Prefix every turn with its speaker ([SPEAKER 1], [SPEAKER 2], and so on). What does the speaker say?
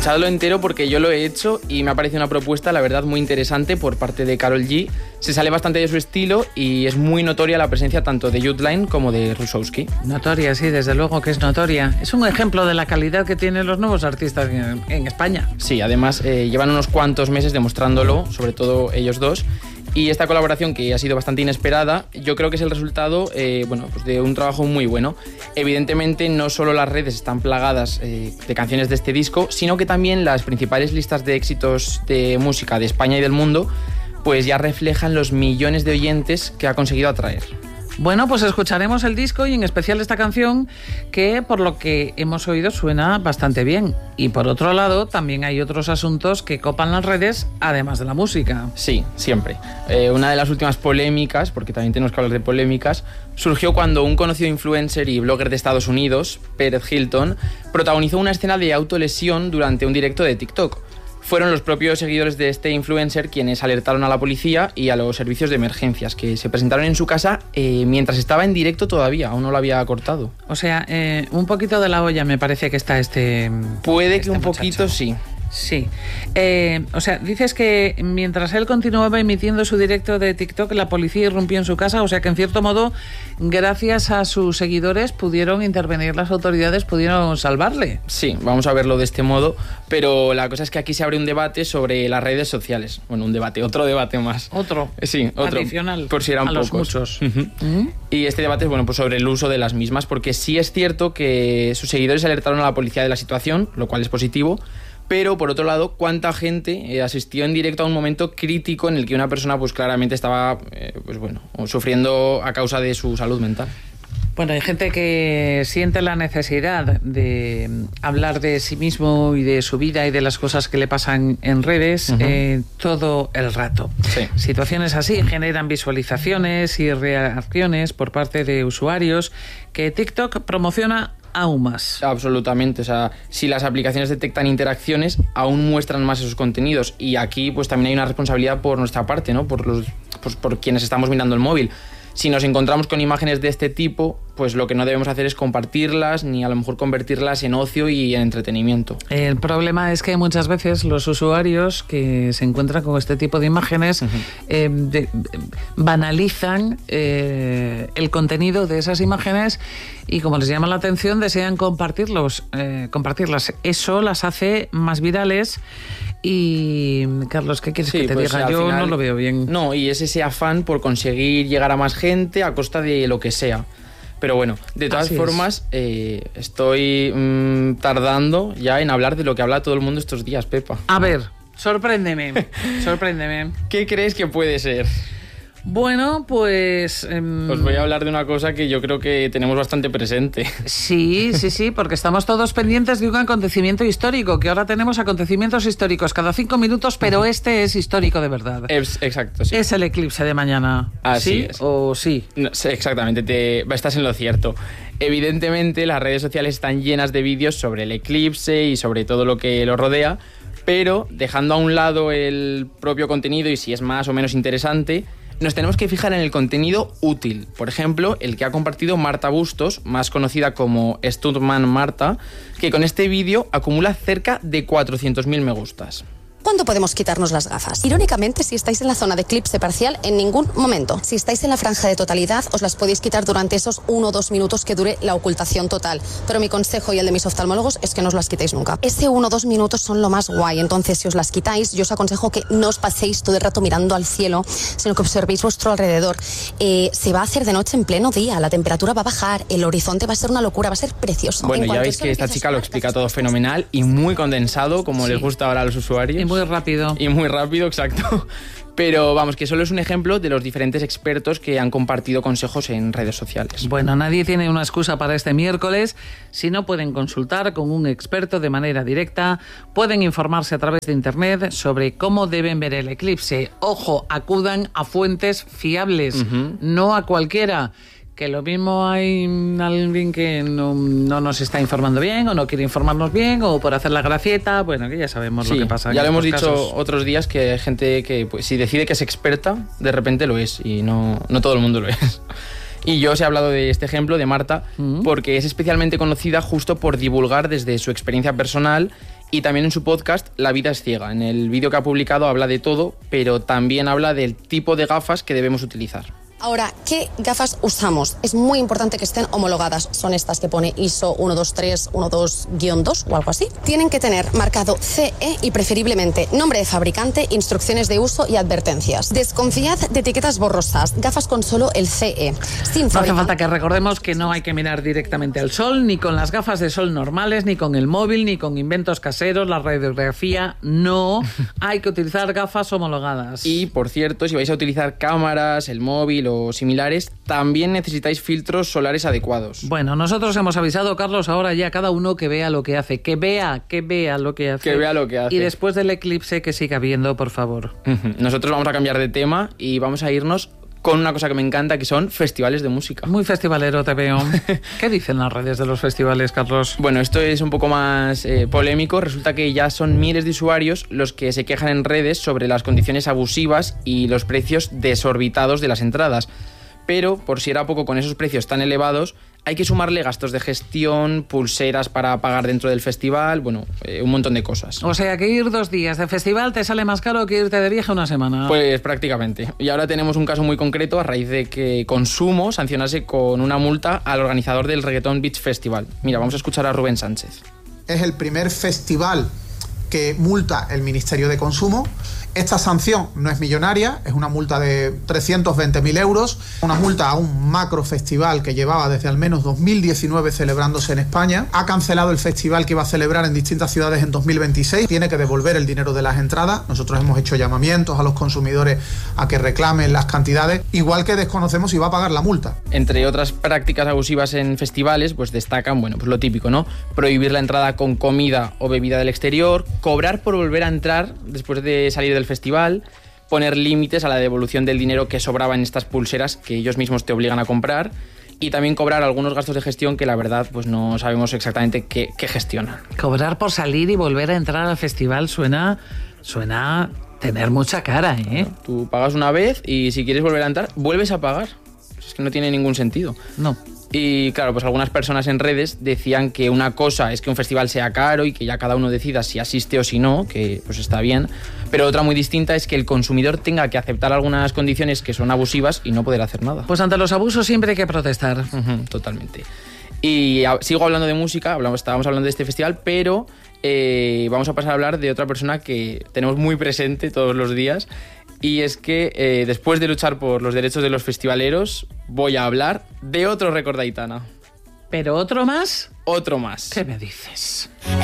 [SPEAKER 1] Escuchadlo entero porque yo lo he hecho y me ha parecido una propuesta, la verdad, muy interesante por parte de Karol G. Se sale bastante de su estilo y es muy notoria la presencia tanto de Youthline como de Rusowski.
[SPEAKER 2] Notoria, sí, desde luego que es notoria. Es un ejemplo de la calidad que tienen los nuevos artistas en España.
[SPEAKER 1] Sí, además llevan unos cuantos meses demostrándolo, sobre todo ellos dos. Y esta colaboración, que ha sido bastante inesperada, yo creo que es el resultado pues de un trabajo muy bueno. Evidentemente, no solo las redes están plagadas de canciones de este disco, sino que también las principales listas de éxitos de música de España y del mundo pues ya reflejan los millones de oyentes que ha conseguido atraer.
[SPEAKER 2] Bueno, pues escucharemos el disco y en especial esta canción que, por lo que hemos oído, suena bastante bien. Y por otro lado, también hay otros asuntos que copan las redes, además de la música.
[SPEAKER 1] Sí, siempre. Una de las últimas polémicas, porque también tenemos que hablar de polémicas, surgió cuando un conocido influencer y blogger de Estados Unidos, Pérez Hilton, protagonizó una escena de autolesión durante un directo de TikTok. Fueron los propios seguidores de este influencer quienes alertaron a la policía y a los servicios de emergencias, que se presentaron en su casa mientras estaba en directo todavía, aún no lo había cortado.
[SPEAKER 2] O sea, un poquito de la olla me parece que está este...
[SPEAKER 1] Puede que un poquito, sí.
[SPEAKER 2] Sí. O sea, dices que mientras él continuaba emitiendo su directo de TikTok, la policía irrumpió en su casa, o sea que en cierto modo, gracias a sus seguidores, pudieron intervenir las autoridades, pudieron salvarle.
[SPEAKER 1] Sí, vamos a verlo de este modo, pero la cosa es que aquí se abre un debate sobre las redes sociales. Bueno, otro debate más.
[SPEAKER 2] Otro.
[SPEAKER 1] Sí, otro.
[SPEAKER 2] Adicional.
[SPEAKER 1] Por si eran
[SPEAKER 2] a
[SPEAKER 1] pocos.
[SPEAKER 2] Los muchos.
[SPEAKER 1] Y este debate es pues sobre el uso de las mismas, porque sí es cierto que sus seguidores alertaron a la policía de la situación, lo cual es positivo. Pero, por otro lado, ¿cuánta gente asistió en directo a un momento crítico en el que una persona pues claramente estaba sufriendo a causa de su salud mental?
[SPEAKER 2] Bueno, hay gente que siente la necesidad de hablar de sí mismo y de su vida y de las cosas que le pasan en redes todo el rato.
[SPEAKER 1] Sí.
[SPEAKER 2] Situaciones así generan visualizaciones y reacciones por parte de usuarios que TikTok promociona aún más.
[SPEAKER 1] Absolutamente, o sea, si las aplicaciones detectan interacciones, aún muestran más esos contenidos y aquí pues también hay una responsabilidad por nuestra parte, ¿no? Por quienes estamos mirando el móvil. Si nos encontramos con imágenes de este tipo, pues lo que no debemos hacer es compartirlas ni a lo mejor convertirlas en ocio y en entretenimiento.
[SPEAKER 2] El problema es que muchas veces los usuarios que se encuentran con este tipo de imágenes banalizan el contenido de esas imágenes y como les llama la atención desean compartirlas. Eso las hace más virales. Y, Carlos, ¿qué quieres que te diga? Yo final, no lo veo bien.
[SPEAKER 1] No, y es ese afán por conseguir llegar a más gente a costa de lo que sea. Pero bueno, de todas formas, estoy tardando ya en hablar de lo que habla todo el mundo estos días, Pepa.
[SPEAKER 2] A ver, sorpréndeme.
[SPEAKER 1] ¿Qué crees que puede ser?
[SPEAKER 2] Bueno, pues...
[SPEAKER 1] Os voy a hablar de una cosa que yo creo que tenemos bastante presente.
[SPEAKER 2] Sí, porque estamos todos pendientes de un acontecimiento histórico, que ahora tenemos acontecimientos históricos cada 5 minutos, pero este es histórico de verdad.
[SPEAKER 1] Exacto, sí.
[SPEAKER 2] Es el eclipse de mañana.
[SPEAKER 1] Así
[SPEAKER 2] ¿Sí
[SPEAKER 1] es.
[SPEAKER 2] o sí?
[SPEAKER 1] No, exactamente, estás en lo cierto. Evidentemente, las redes sociales están llenas de vídeos sobre el eclipse y sobre todo lo que lo rodea, pero dejando a un lado el propio contenido y si es más o menos interesante, nos tenemos que fijar en el contenido útil. Por ejemplo, el que ha compartido Marta Bustos, más conocida como Stuntman Marta, que con este vídeo acumula cerca de 400.000 me gustas.
[SPEAKER 3] ¿Cuándo podemos quitarnos las gafas? Irónicamente, si estáis en la zona de eclipse parcial, en ningún momento. Si estáis en la franja de totalidad, os las podéis quitar durante esos 1 o 2 minutos que dure la ocultación total. Pero mi consejo y el de mis oftalmólogos es que no os las quitéis nunca. Ese 1 o 2 minutos son lo más guay. Entonces, si os las quitáis, yo os aconsejo que no os paséis todo el rato mirando al cielo, sino que observéis vuestro alrededor. Se va a hacer de noche en pleno día, la temperatura va a bajar, el horizonte va a ser una locura, va a ser precioso.
[SPEAKER 1] Bueno, ya veis que esta chica lo explica todo fenomenal y muy condensado, como les gusta ahora a los usuarios.
[SPEAKER 2] Y muy rápido,
[SPEAKER 1] exacto. Pero vamos, que solo es un ejemplo de los diferentes expertos que han compartido consejos en redes sociales.
[SPEAKER 2] Bueno, nadie tiene una excusa para este miércoles. Si no pueden consultar con un experto de manera directa, pueden informarse a través de internet sobre cómo deben ver el eclipse. Ojo, acudan a fuentes fiables, no a cualquiera. Que lo mismo hay alguien que no nos está informando bien o no quiere informarnos bien o por hacer la gracieta, bueno, que ya sabemos lo que pasa.
[SPEAKER 1] Ya lo hemos dicho otros días que hay gente que pues, si decide que es experta, de repente lo es y no todo el mundo lo es. Y yo os he hablado de este ejemplo de Marta porque es especialmente conocida justo por divulgar desde su experiencia personal Y también en su podcast La vida es ciega. En el vídeo que ha publicado habla de todo, pero también habla del tipo de gafas que debemos utilizar.
[SPEAKER 3] Ahora, ¿qué gafas usamos? Es muy importante que estén homologadas. Son estas que pone ISO 12312-2 o algo así. Tienen que tener marcado CE y preferiblemente nombre de fabricante, instrucciones de uso y advertencias. Desconfiad de etiquetas borrosas. Gafas con solo el CE.
[SPEAKER 2] No hace falta que recordemos que no hay que mirar directamente al sol, ni con las gafas de sol normales, ni con el móvil, ni con inventos caseros, la radiografía. No, hay que utilizar gafas homologadas.
[SPEAKER 1] Y, por cierto, si vais a utilizar cámaras, el móvil o similares, también necesitáis filtros solares adecuados.
[SPEAKER 2] Bueno, nosotros hemos avisado, Carlos, ahora ya cada uno que vea lo que hace, que vea lo que hace.
[SPEAKER 1] Que vea lo que hace.
[SPEAKER 2] Y después del eclipse que siga viendo, por favor.
[SPEAKER 1] Nosotros vamos a cambiar de tema y vamos a irnos con una cosa que me encanta, que son festivales de música.
[SPEAKER 2] Muy festivalero te veo. ¿Qué dicen las redes de los festivales, Carlos?
[SPEAKER 1] Bueno, esto es un poco más polémico. Resulta que ya son miles de usuarios los que se quejan en redes sobre las condiciones abusivas y los precios desorbitados de las entradas. Pero, por si era poco, con esos precios tan elevados, hay que sumarle gastos de gestión, pulseras para pagar dentro del festival, bueno, un montón de cosas.
[SPEAKER 2] O sea que ir 2 días de festival te sale más caro que irte de viaje una semana.
[SPEAKER 1] Pues prácticamente. Y ahora tenemos un caso muy concreto a raíz de que Consumo sancionase con una multa al organizador del Reggaeton Beach Festival. Mira, vamos a escuchar a Rubén Sánchez.
[SPEAKER 4] Es el primer festival que multa el Ministerio de Consumo. Esta sanción no es millonaria, es una multa de 320.000 euros, una multa a un macro festival que llevaba desde al menos 2019 celebrándose en España. Ha cancelado el festival que iba a celebrar en distintas ciudades en 2026, tiene que devolver el dinero de las entradas. Nosotros hemos hecho llamamientos a los consumidores a que reclamen las cantidades, igual que desconocemos si va a pagar la multa.
[SPEAKER 1] Entre otras prácticas abusivas en festivales, pues destacan, bueno, pues lo típico, ¿no? Prohibir la entrada con comida o bebida del exterior, cobrar por volver a entrar después de salir del festival, poner límites a la devolución del dinero que sobraba en estas pulseras que ellos mismos te obligan a comprar, y también cobrar algunos gastos de gestión que la verdad pues no sabemos exactamente qué gestionan.
[SPEAKER 2] Cobrar por salir y volver a entrar al festival suena tener mucha cara, ¿eh?
[SPEAKER 1] Bueno, tú pagas una vez y si quieres volver a entrar, vuelves a pagar. Es que no tiene ningún sentido.
[SPEAKER 2] No.
[SPEAKER 1] Y claro, pues algunas personas en redes decían que una cosa es que un festival sea caro y que ya cada uno decida si asiste o si no, que pues está bien, pero otra muy distinta es que el consumidor tenga que aceptar algunas condiciones que son abusivas y no poder hacer nada.
[SPEAKER 2] Pues ante los abusos siempre hay que protestar.
[SPEAKER 1] Totalmente. Y sigo hablando de música, estábamos hablando de este festival, pero vamos a pasar a hablar de otra persona que tenemos muy presente todos los días. Y es que después de luchar por los derechos de los festivaleros, voy a hablar de otro récord de Aitana.
[SPEAKER 2] ¿Pero otro más?
[SPEAKER 1] Otro más.
[SPEAKER 2] ¿Qué me dices?